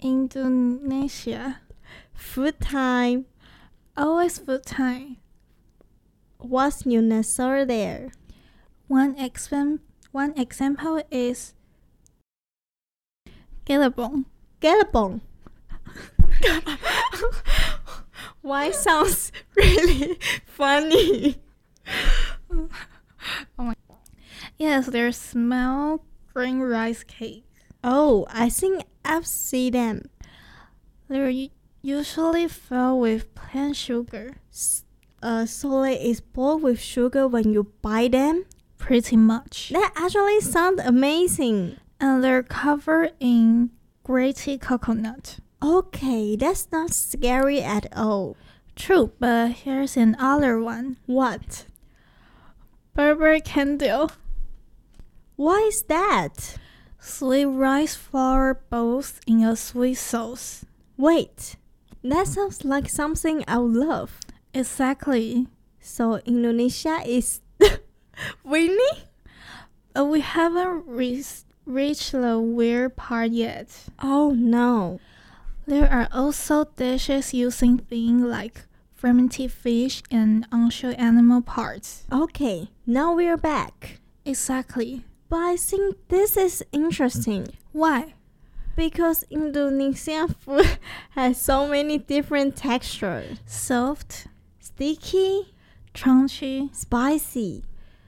Indonesia. Food time. Always food time. What's universal there? One example is Galabon. Galabon. Why sounds really funny? Yes, there's small green rice cake. Oh, I think I've seen them. They're usually filled with plain sugar. So it is boiled with sugar when you buy them? Pretty much. That actually sounds amazing. And they're covered in grated coconut. Okay, that's not scary at all. True, but here's another one. What? Berber candle. Why is that? Sweet rice flour balls in a sweet sauce. Wait, that sounds like something I would love. Exactly. So Indonesia is winning? We haven't reached the weird part yet. Oh no. There are also dishes using things like fermented fish and unusual animal parts. Okay, now we're back. Exactly. But I think this is interesting. Why? Because Indonesian food has so many different textures. Soft, Sticky, crunchy, spicy,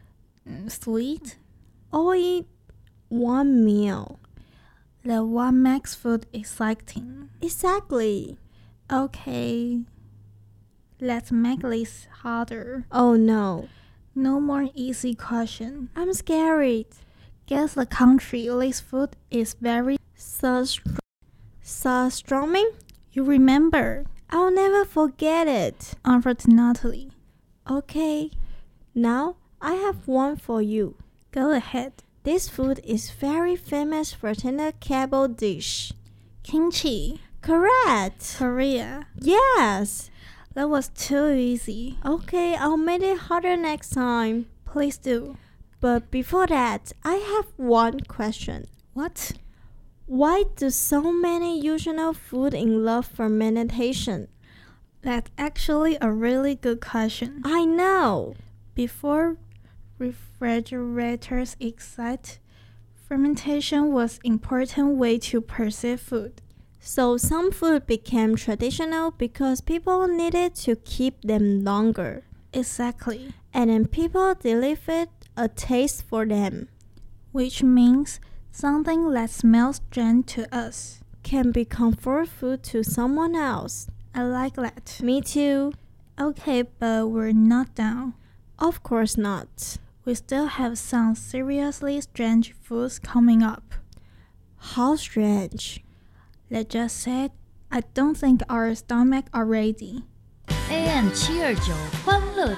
sweet. all in one meal. The one makes food exciting. Exactly. Okay, let's make this harder. Oh no, No more easy question. I'm scared. Guess the country this food is very. Surströmming? You remember, I'll never forget it. unfortunately. Okay, now I have one for you. Go ahead. This food is very famous for tender cable dish. Kimchi, Correct. Korea. Yes. That was too easy. Okay, I'll make it harder next time. Please do. But before that, I have one question. What? Why do so many usual food in love fermentation? That's actually a really good question. I know. Before refrigerators exist, fermentation was an important way to preserve food. So some food became traditional because people needed to keep them longer. Exactly. And then people developed a taste for them. Which means something that smells strange to us can be comfort food to someone else. I like that. Me too. Okay, but we're not done. Of course not. We still have some seriously strange foods coming up. How strange? Let's just say, I don't think our stomachs are ready. AM 729欢乐